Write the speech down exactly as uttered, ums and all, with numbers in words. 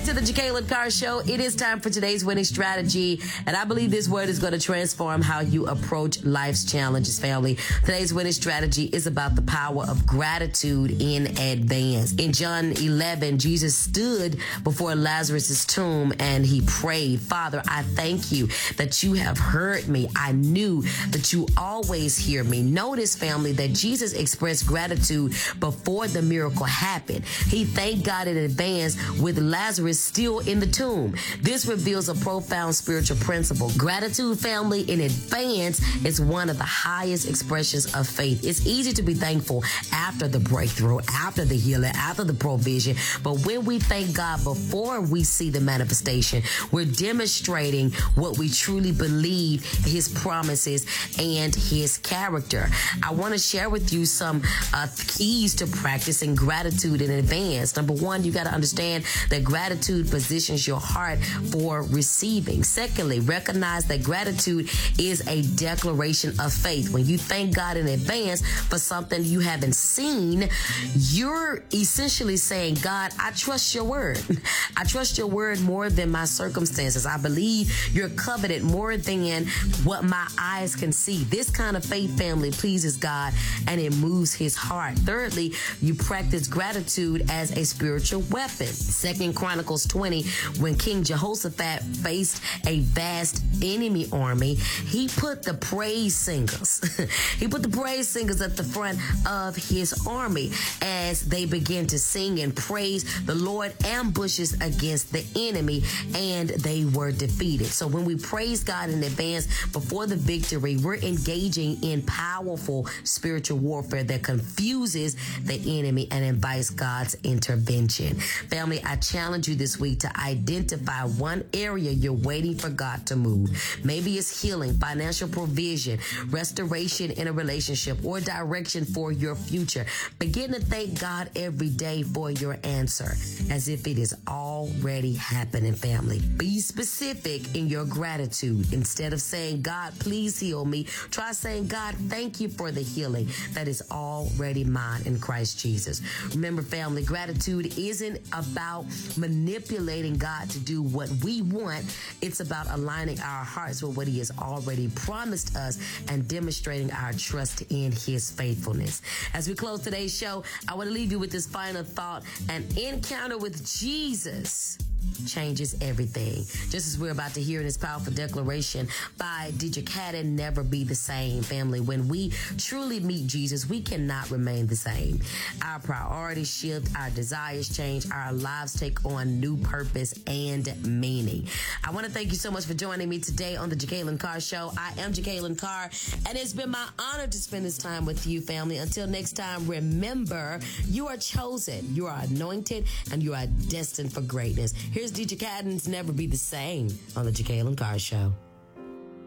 back to the Jacqueline Carr Show. It is time for today's winning strategy, and I believe this word is going to transform how you approach life's challenges, family. Today's winning strategy is about the power of gratitude in advance. In John eleven, Jesus stood before Lazarus' tomb and he prayed, "Father, I thank you that you have heard me. I knew that you always hear me." Notice, family, that Jesus expressed gratitude before the miracle happened. He thanked God in advance with Lazarus still in the tomb. This reveals a profound spiritual principle. Gratitude, family, in advance is one of the highest expressions of faith. It's easy to be thankful after the breakthrough, after the healing, after the provision. But when we thank God before we see the manifestation, we're demonstrating what we truly believe, his promises and his character. I want to share with you some uh, keys to practicing gratitude in advance. Number one, you got to understand that gratitude positions your heart for receiving. Secondly, recognize that gratitude is a declaration of faith. When you thank God in advance for something you haven't seen, you're essentially saying, "God, I trust your word. I trust your word more than my circumstances. I believe your covenant more than what my eyes can see." This kind of faith, family, pleases God and it moves his heart. Thirdly, you practice gratitude as a spiritual weapon. Second Chronicles twenty, when King Jehoshaphat faced a vast enemy army, he put the praise singers, he put the praise singers at the front of his army. As they began to sing and praise, the Lord ambushes against the enemy and they were defeated. So when we praise God in advance before the victory, we're engaging in powerful spiritual warfare that confuses the enemy and invites God's intervention. Family, I challenge you this week to identify one area you're waiting for God to move. Maybe it's healing, financial provision, restoration in a relationship, or direction for your future. Begin to thank God every day for your answer as if it is already happening, family. Be specific in your gratitude. Instead of saying, "God, please heal me," try saying, "God, thank you for the healing that is already mine in Christ Jesus." Remember, family, gratitude isn't about manipulating God to do what we want. It's about aligning our hearts with what he has already promised us and demonstrating our trust in his faithfulness. As we close today's show, I want to leave you with this final thought. An encounter with Jesus changes everything. Just as we're about to hear in this powerful declaration by Deitrick Haddon, never be the same, family. When we truly meet Jesus, we cannot remain the same. Our priorities shift, our desires change, our lives take on new purpose and meaning. I want to thank you so much for joining me today on the Jacqueline Carr Show. I am Jacqueline Carr, and it's been my honor to spend this time with you, family. Until next time, remember, you are chosen, you are anointed, and you are destined for greatness. Here's Deitrick Haddon's Never Be the Same on the Jacqueline Carr Show.